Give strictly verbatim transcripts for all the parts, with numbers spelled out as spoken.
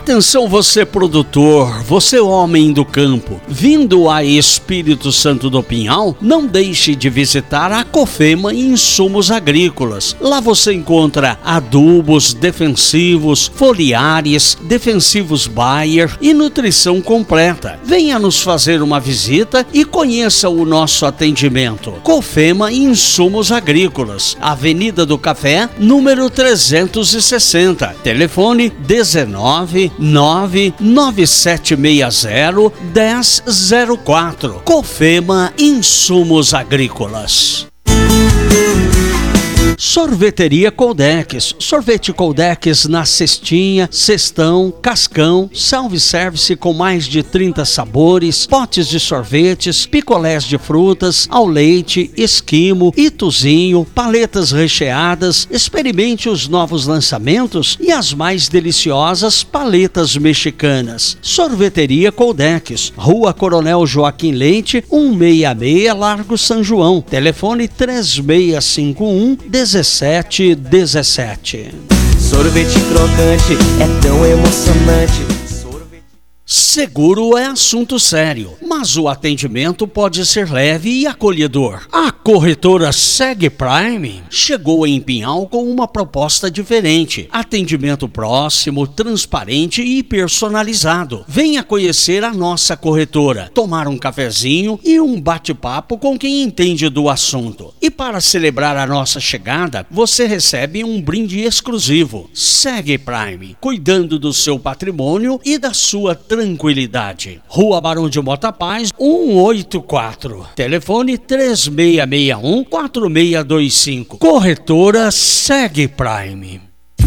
Atenção você produtor, você homem do campo, vindo a Espírito Santo do Pinhal, não deixe de visitar a Cofema Insumos Agrícolas. Lá você encontra adubos, defensivos, foliares, defensivos Bayer e nutrição completa. Venha nos fazer uma visita e conheça o nosso atendimento. Cofema Insumos Agrícolas, Avenida do Café, número trezentos e sessenta, telefone dezenove nove nove sete seis zero um zero zero quatro. Cofema Insumos Agrícolas. Sorveteria Coldex, sorvete Coldex na cestinha, cestão, cascão, self-service com mais de trinta sabores, potes de sorvetes, picolés de frutas, ao leite, esquimo, ituzinho, paletas recheadas. Experimente os novos lançamentos e as mais deliciosas paletas mexicanas. Sorveteria Coldex, Rua Coronel Joaquim Leite, cento e sessenta e seis, Largo São João, telefone três seis cinco um dezessete dezessete. Sorvete crocante é tão emocionante. Seguro é assunto sério, mas o atendimento pode ser leve e acolhedor. A corretora Seg Prime chegou em Pinhal com uma proposta diferente. Atendimento próximo, transparente e personalizado. Venha conhecer a nossa corretora, tomar um cafezinho e um bate-papo com quem entende do assunto. E para celebrar a nossa chegada, você recebe um brinde exclusivo. Seg Prime, cuidando do seu patrimônio e da sua tranquilidade. Rua Barão de Mota Paz, cento e oitenta e quatro. Telefone três seis seis um quatro seis dois cinco. Corretora Seg Prime.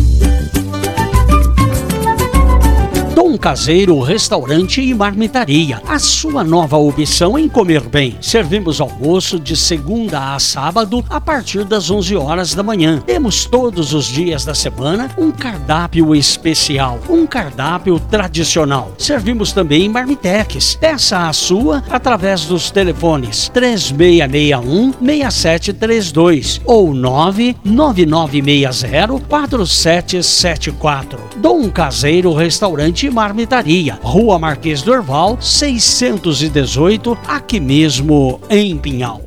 Dom Caseiro Restaurante e Marmitaria, a sua nova opção em comer bem. Servimos almoço de segunda a sábado a partir das onze horas da manhã. Temos todos os dias da semana um cardápio especial, um cardápio tradicional. Servimos também marmitex. Peça a sua através dos telefones três seis seis um seis sete três dois ou nove nove nove seis zero quatro sete sete quatro. Dom Caseiro Restaurante e Marmitaria, Rua Marquês do Herval, seiscentos e dezoito, aqui mesmo em Pinhal.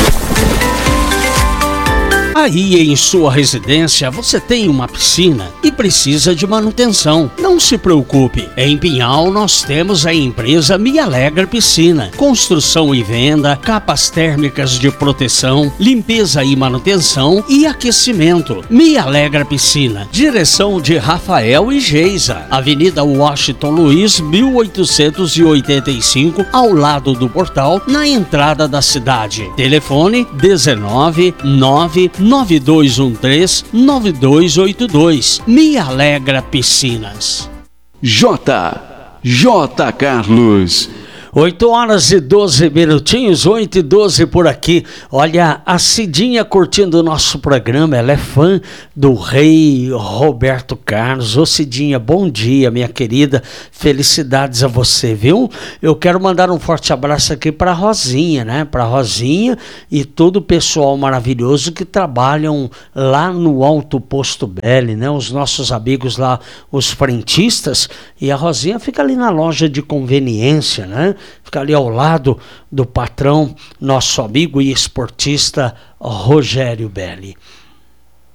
Aí em sua residência você tem uma piscina e precisa de manutenção. Não se preocupe, em Pinhal nós temos a empresa Me Alegra Piscina. Construção e venda, capas térmicas de proteção, limpeza e manutenção e aquecimento. Me Alegra Piscina. Direção de Rafael e Geisa. Avenida Washington Luiz, mil oitocentos e oitenta e cinco, ao lado do portal, na entrada da cidade. Telefone dezenove nove nove dois um três nove dois oito dois. Me Alegra Piscinas. J. J. Carlos. oito horas e doze minutinhos, oito e doze por aqui. Olha, a Cidinha curtindo o nosso programa, ela é fã do rei Roberto Carlos. Ô Cidinha, bom dia, minha querida, felicidades a você, viu? Eu quero mandar um forte abraço aqui para Rosinha, né? Para Rosinha e todo o pessoal maravilhoso que trabalham lá no Alto Posto Belli, né? Os nossos amigos lá, os frentistas, e a Rosinha fica ali na loja de conveniência, né? Fica ali ao lado do patrão, nosso amigo e esportista Rogério Belli.